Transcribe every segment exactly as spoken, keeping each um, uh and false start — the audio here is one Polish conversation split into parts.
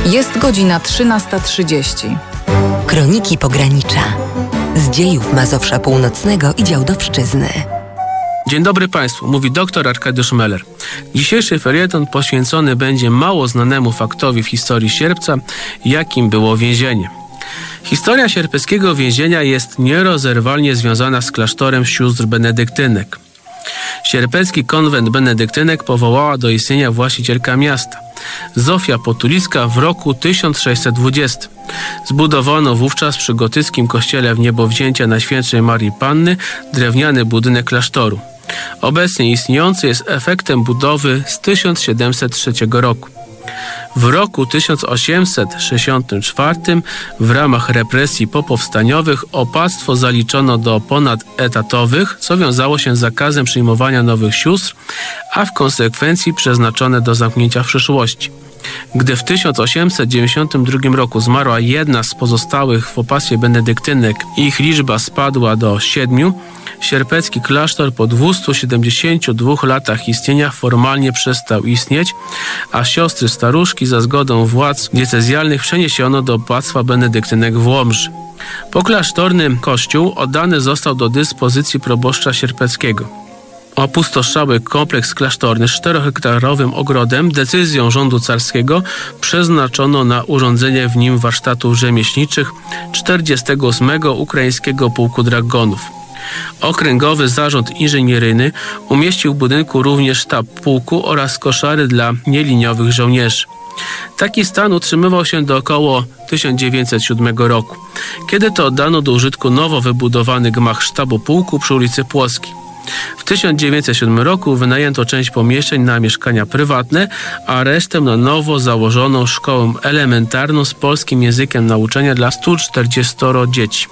Jest godzina trzynasta trzydzieści. Kroniki Pogranicza. Z dziejów Mazowsza Północnego i Działdowszczyzny. Dzień dobry Państwu, mówi dr Arkadiusz Meller. Dzisiejszy felieton poświęcony będzie mało znanemu faktowi w historii Sierpca, jakim było więzienie. Historia sierpeckiego więzienia jest nierozerwalnie związana z klasztorem sióstr benedyktynek. Sierpecki konwent benedyktynek powołała do istnienia właścicielka miasta, Zofia Potulicka, w roku tysiąc sześćset dwudziestym. Zbudowano wówczas przy gotyckim kościele w Niebowzięcia Najświętszej Marii Panny drewniany budynek klasztoru. Obecnie istniejący jest efektem budowy z tysiąc siedemset trzeciego roku. W roku tysiąc osiemset sześćdziesiątym czwartym w ramach represji popowstaniowych opactwo zaliczono do ponadetatowych, co wiązało się z zakazem przyjmowania nowych sióstr, a w konsekwencji przeznaczone do zamknięcia w przyszłości. Gdy w tysiąc osiemset dziewięćdziesiątym drugim roku zmarła jedna z pozostałych w opactwie benedyktynek i ich liczba spadła do siedmiu, sierpecki klasztor po dwustu siedemdziesięciu dwóch latach istnienia formalnie przestał istnieć, a siostry staruszki za zgodą władz diecezjalnych przeniesiono do opactwa benedyktynek w Łomży. Poklasztorny kościół oddany został do dyspozycji proboszcza sierpeckiego. Opustoszały kompleks klasztorny z czterohektarowym ogrodem decyzją rządu carskiego przeznaczono na urządzenie w nim warsztatów rzemieślniczych czterdziestego ósmego Ukraińskiego Pułku Dragonów. Okręgowy Zarząd Inżynieryjny umieścił w budynku również sztab pułku oraz koszary dla nieliniowych żołnierzy. Taki stan utrzymywał się do około tysiąc dziewięćset siódmego roku, kiedy to oddano do użytku nowo wybudowany gmach sztabu pułku przy ulicy Płockiej. W tysiąc dziewięćset siódmym roku wynajęto część pomieszczeń na mieszkania prywatne, a resztę na nowo założoną szkołę elementarną z polskim językiem nauczania dla stu czterdziestu dzieci.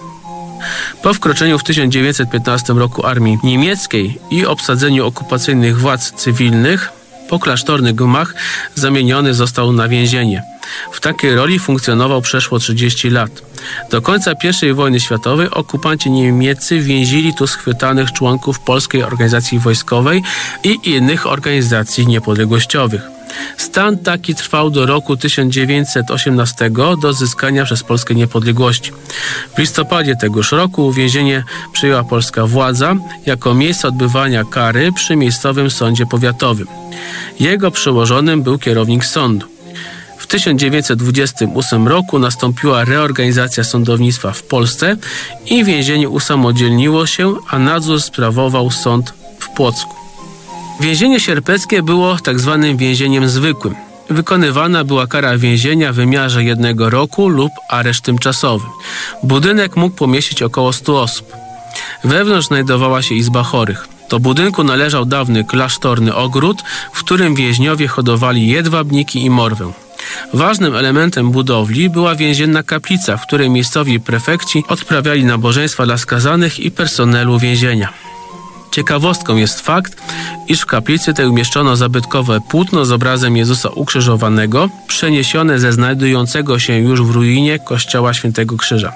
Po wkroczeniu w tysiąc dziewięćset piętnastym roku armii niemieckiej i obsadzeniu okupacyjnych władz cywilnych, poklasztorny gmach zamieniony został na więzienie. W takiej roli funkcjonował przeszło trzydzieści lat. Do końca pierwszej wojny światowej okupanci niemieccy więzili tu schwytanych członków Polskiej Organizacji Wojskowej i innych organizacji niepodległościowych. Stan taki trwał do roku tysiąc dziewięćset osiemnastego, do odzyskania przez Polskę niepodległości. W listopadzie tegoż roku więzienie przyjęła polska władza jako miejsce odbywania kary przy miejscowym sądzie powiatowym. Jego przełożonym był kierownik sądu. W tysiąc dziewięćset dwudziestym ósmym roku nastąpiła reorganizacja sądownictwa w Polsce i więzienie usamodzielniło się, a nadzór sprawował sąd w Płocku. Więzienie sierpeckie było tak zwanym więzieniem zwykłym. Wykonywana była kara więzienia w wymiarze jednego roku lub areszt tymczasowy. Budynek mógł pomieścić około stu osób. Wewnątrz znajdowała się izba chorych. Do budynku należał dawny klasztorny ogród, w którym więźniowie hodowali jedwabniki i morwę. Ważnym elementem budowli była więzienna kaplica, w której miejscowi prefekci odprawiali nabożeństwa dla skazanych i personelu więzienia. Ciekawostką jest fakt, iż w kaplicy tej umieszczono zabytkowe płótno z obrazem Jezusa ukrzyżowanego, przeniesione ze znajdującego się już w ruinie kościoła Świętego Krzyża.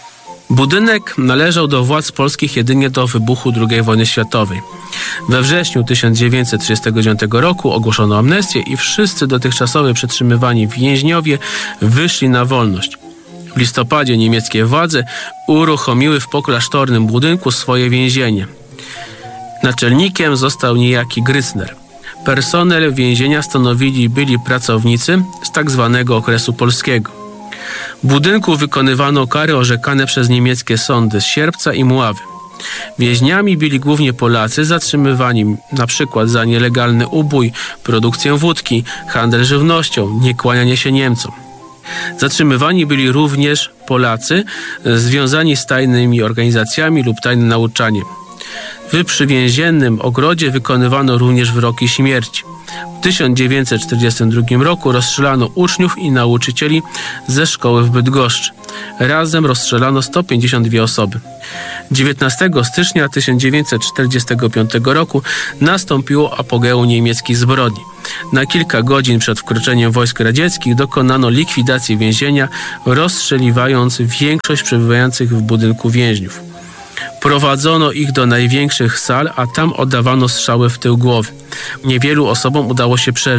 Budynek należał do władz polskich jedynie do wybuchu drugiej wojny światowej. We wrześniu tysiąc dziewięćset trzydziestego dziewiątego roku ogłoszono amnestię i wszyscy dotychczasowo przetrzymywani więźniowie wyszli na wolność. W listopadzie niemieckie władze uruchomiły w poklasztornym budynku swoje więzienie. Naczelnikiem został niejaki Grycner. Personel więzienia stanowili byli pracownicy z tak zwanego okresu polskiego. W budynku wykonywano kary orzekane przez niemieckie sądy z Sierpca i Mławy. Więźniami byli głównie Polacy zatrzymywani np. za nielegalny ubój, produkcję wódki, handel żywnością, niekłanianie się Niemcom. Zatrzymywani byli również Polacy związani z tajnymi organizacjami lub tajnym nauczaniem. W przywięziennym ogrodzie wykonywano również wyroki śmierci. W tysiąc dziewięćset czterdziestym drugim roku rozstrzelano uczniów i nauczycieli ze szkoły w Bydgoszczy. Razem rozstrzelano sto pięćdziesiąt dwie osoby. dziewiętnastego stycznia tysiąc dziewięćset czterdziestego piątego roku nastąpiło apogeum niemieckich zbrodni. Na kilka godzin przed wkroczeniem wojsk radzieckich dokonano likwidacji więzienia, rozstrzeliwając większość przebywających w budynku więźniów. Prowadzono ich do największych sal, a tam oddawano strzały w tył głowy. Niewielu osobom udało się przeżyć.